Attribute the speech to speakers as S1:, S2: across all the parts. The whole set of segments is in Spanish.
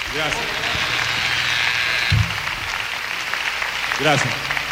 S1: Gracias. Gracias.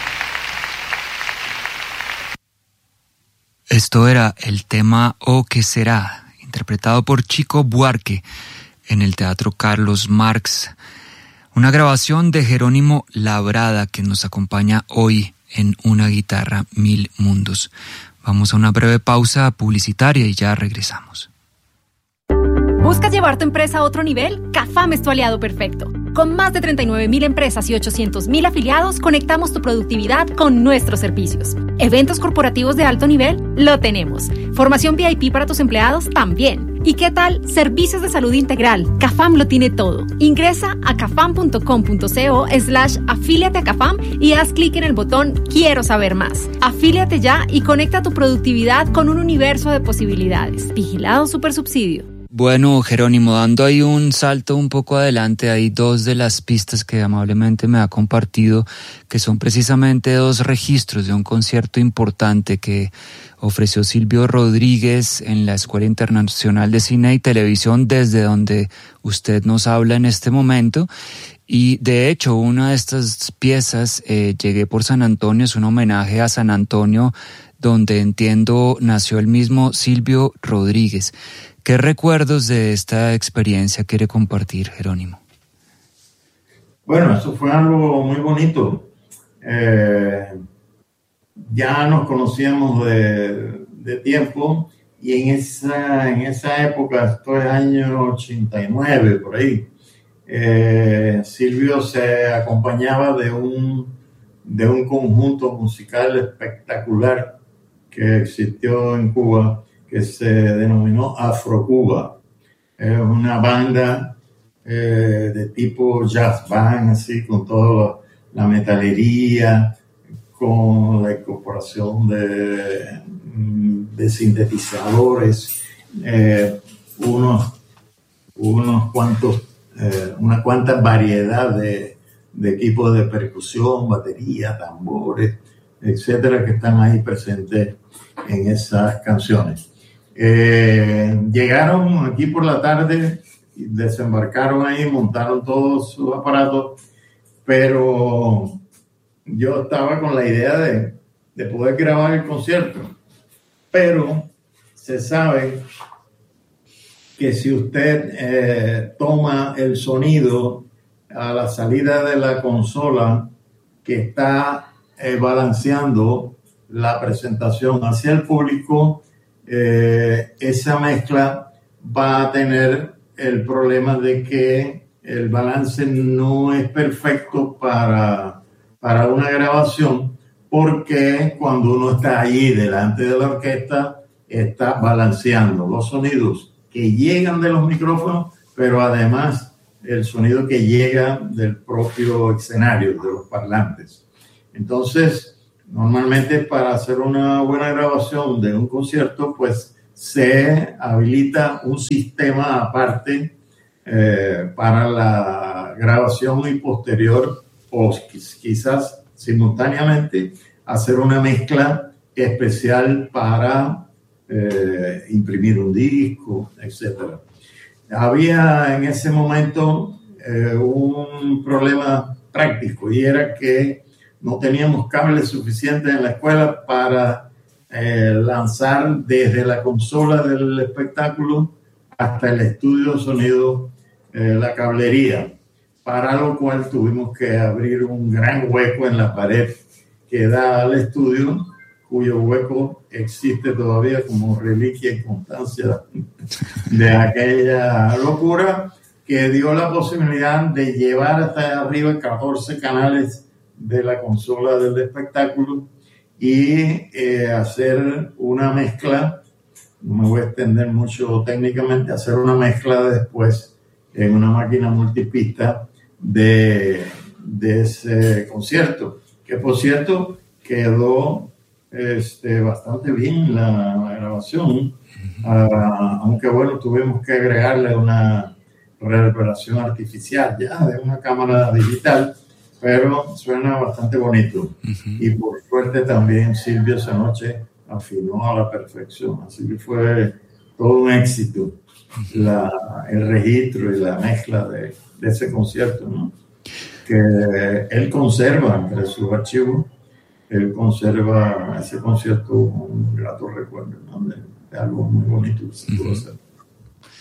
S2: Esto era el tema O que será, interpretado por Chico Buarque en el Teatro Carlos Marx. Una grabación de Jerónimo Labrada que nos acompaña hoy en Una Guitarra, Mil Mundos. Vamos a una breve pausa publicitaria y ya regresamos.
S3: ¿Buscas llevar tu empresa a otro nivel? CAFAM es tu aliado perfecto. Con más de 39,000 empresas y 800,000 afiliados, conectamos tu productividad con nuestros servicios. Eventos corporativos de alto nivel, lo tenemos. Formación VIP para tus empleados, también. ¿Y qué tal? Servicios de salud integral. CAFAM lo tiene todo. Ingresa a cafam.com.co/afíliate a CAFAM y haz clic en el botón Quiero saber más. Afíliate ya y conecta tu productividad con un universo de posibilidades. Vigilado Supersubsidio.
S2: Bueno, Jerónimo, dando ahí un salto un poco adelante, hay dos de las pistas que amablemente me ha compartido, que son precisamente dos registros de un concierto importante que ofreció Silvio Rodríguez en la Escuela Internacional de Cine y Televisión, desde donde usted nos habla en este momento. Y de hecho, una de estas piezas, Llegué por San Antonio, es un homenaje a San Antonio, donde entiendo nació el mismo Silvio Rodríguez. ¿Qué recuerdos de esta experiencia quiere compartir, Jerónimo?
S4: Bueno, eso fue algo muy bonito. Ya nos conocíamos de tiempo y en esa época, esto es año 89, por ahí, Silvio se acompañaba de un conjunto musical espectacular que existió en Cuba, que se denominó Afrocuba. Es una banda de tipo jazz band, así, con toda la metalería, con la incorporación de sintetizadores, una cuanta variedad de equipos de percusión, batería, tambores, etcétera, que están ahí presentes en esas canciones. Llegaron aquí por la tarde, desembarcaron ahí, montaron todos sus aparatos, pero yo estaba con la idea de poder grabar el concierto, pero se sabe que si usted toma el sonido a la salida de la consola que está balanceando la presentación hacia el público, esa mezcla va a tener el problema de que el balance no es perfecto para una grabación, porque cuando uno está allí delante de la orquesta está balanceando los sonidos que llegan de los micrófonos, pero además el sonido que llega del propio escenario, de los parlantes. Entonces, normalmente para hacer una buena grabación de un concierto, pues se habilita un sistema aparte para la grabación y posterior, o quizás simultáneamente, hacer una mezcla especial para imprimir un disco, etc. Había en ese momento un problema práctico, y era que no teníamos cables suficientes en la escuela para lanzar desde la consola del espectáculo hasta el estudio de sonido la cablería, para lo cual tuvimos que abrir un gran hueco en la pared que da al estudio, cuyo hueco existe todavía como reliquia y constancia de aquella locura que dio la posibilidad de llevar hasta arriba 14 canales de la consola del espectáculo y hacer una mezcla. No me voy a extender mucho técnicamente, hacer una mezcla después en una máquina multipista de ese concierto, que por cierto quedó bastante bien la grabación, aunque bueno, tuvimos que agregarle una reverberación artificial ya de una cámara digital, pero suena bastante bonito. Uh-huh. Y por suerte también Silvio esa noche afinó a la perfección, así que fue todo un éxito. el registro y la mezcla de ese concierto, ¿no? Que él conserva entre sus archivos, él conserva ese concierto con un grato recuerdo, ¿no? de algo muy bonito que se pudo hacer.